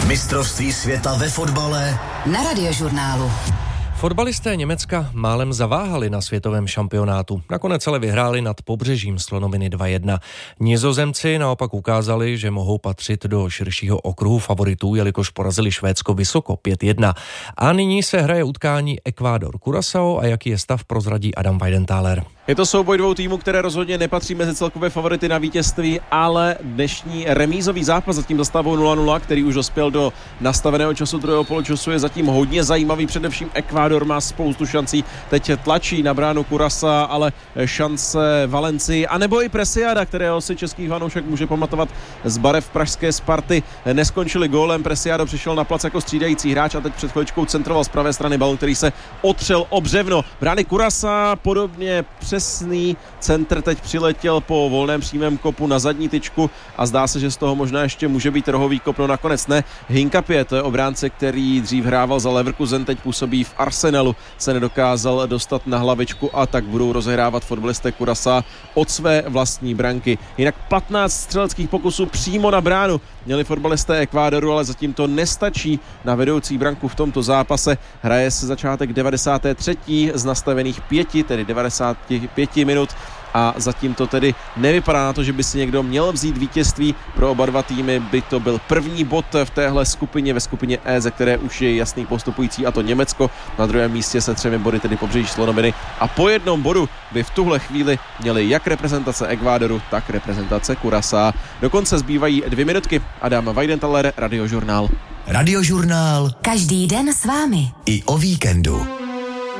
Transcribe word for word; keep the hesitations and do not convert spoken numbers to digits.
Mistrovství světa ve fotbale na Radiožurnálu. Fotbalisté Německa málem zaváhali na světovém šampionátu. Nakonec ale vyhráli nad pobřežím slonoviny dva jedna. Nizozemci naopak ukázali, že mohou patřit do širšího okruhu favoritů, jelikož porazili Švédsko vysoko pět jedna. A nyní se hraje utkání Ekvádor-Curaçao a jaký je stav, prozradí Adam Weidenthaler. Je to souboj dvou týmů, které rozhodně nepatří mezi celkové favority na vítězství, ale dnešní remízový zápas zatím za stavou nula nula, který už dospěl do nastaveného času druhého poločasu, je zatím hodně zajímavý. Především Ekvádor má spoustu šancí, teď tlačí na bránu Curaçao, ale šance Valencii, anebo i Preciada, kterého si český fanoušek může pamatovat z barev pražské Sparty, neskončili gólem. Preciado přišel na plac jako střídající hráč a teď před chvíličkou centroval z pravé strany balon, který se otřel o břevno brány Curaçao. Podobně přesný centr teď přiletěl po volném přímém kopu na zadní tyčku a zdá se, že z toho možná ještě může být rohový kop, no nakonec ne. Hinkapie, to je obránce, který dřív hrával za Leverkusen, teď působí v Arsenalu, se nedokázal dostat na hlavičku a tak budou rozehrávat fotbalisté Curaçao od své vlastní branky. Jinak patnáct střeleckých pokusů přímo na bránu měli fotbalisté Ekvádoru, ale zatím to nestačí na vedoucí branku v tomto zápase. Hraje se začátek devadesáté třetí z nastavených pěti, tedy devadesát pět minut a zatím to tedy nevypadá na to, že by si někdo měl vzít vítězství. Pro oba dva týmy by to byl první bod v téhle skupině, ve skupině E, ze které už je jasný postupující, a to Německo. Na druhém místě se třemi body tedy pobřeží slonoviny a po jednom bodu by v tuhle chvíli měli jak reprezentace Ekvádoru, tak reprezentace Curaçao. Dokonce zbývají dvě minutky. Adam Weidenthaler, Radiožurnál. Radiožurnál. Každý den s vámi. I o víkendu.